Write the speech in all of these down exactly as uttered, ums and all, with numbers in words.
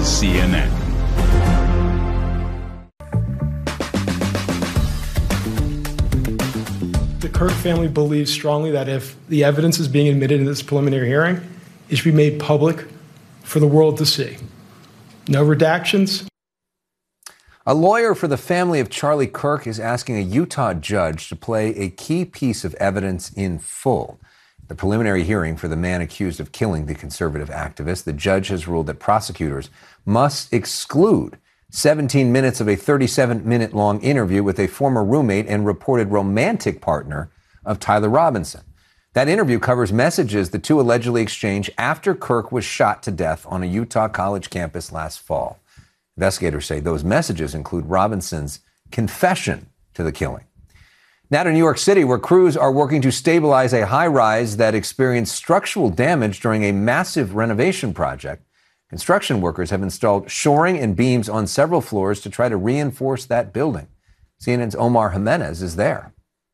C N N. The Kirk family believes strongly that if the evidence is being admitted in this preliminary hearing, it should be made public for the world to see. No redactions. A lawyer for the family of Charlie Kirk is asking a Utah judge to play a key piece of evidence in full. The preliminary hearing for the man accused of killing the conservative activist, the judge has ruled that prosecutors must exclude seventeen minutes of a thirty-seven minute long interview with a former roommate and reported romantic partner of Tyler Robinson. That interview covers messages the two allegedly exchanged after Kirk was shot to death on a Utah college campus last fall. Investigators say those messages include Robinson's confession to the killing. Now to New York City, where crews are working to stabilize a high-rise that experienced structural damage during a massive renovation project. Construction workers have installed shoring and beams on several floors to try to reinforce that building. C N N's Omar Jimenez is there.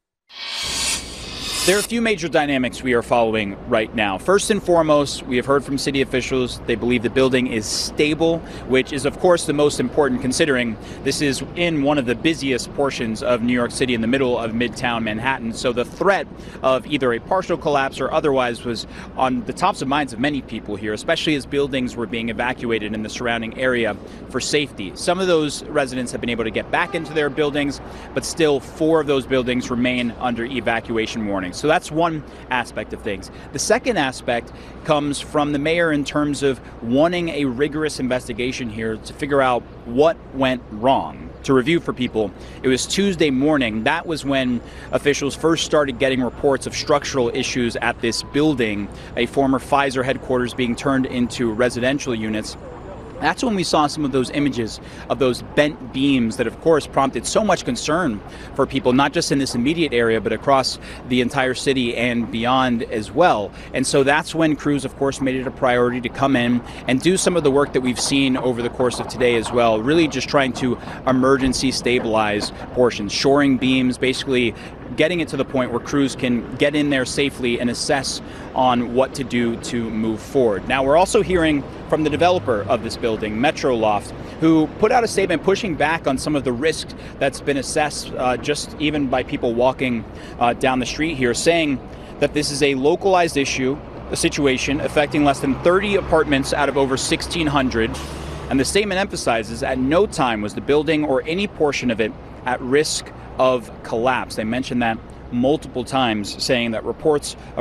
There are a few major dynamics we are following right now. First and foremost, we have heard from city officials. They believe the building is stable, which is, of course, the most important considering this is in one of the busiest portions of New York City in the middle of Midtown Manhattan. So the threat of either a partial collapse or otherwise was on the tops of minds of many people here, especially as buildings were being evacuated in the surrounding area for safety. Some of those residents have been able to get back into their buildings, but still four of those buildings remain under evacuation warning. So that's one aspect of things. The second aspect comes from the mayor in terms of wanting a rigorous investigation here to figure out what went wrong. To review for people, it was Tuesday morning. That was when officials first started getting reports of structural issues at this building, a former Pfizer headquarters being turned into residential units. That's when we saw some of those images of those bent beams that, of course, prompted so much concern for people, not just in this immediate area, but across the entire city and beyond as well. And so that's when crews, of course, made it a priority to come in and do some of the work that we've seen over the course of today as well, really just trying to emergency stabilize portions, shoring beams, basically getting it to the point where crews can get in there safely and assess on what to do to move forward. Now, we're also hearing from the developer of this building, Metro Loft, who put out a statement pushing back on some of the risk that's been assessed uh, just even by people walking uh, down the street here, saying that this is a localized issue, a situation affecting less than thirty apartments out of over sixteen hundred. And the statement emphasizes at no time was the building or any portion of it at risk of collapse. They mentioned that multiple times, saying that reports of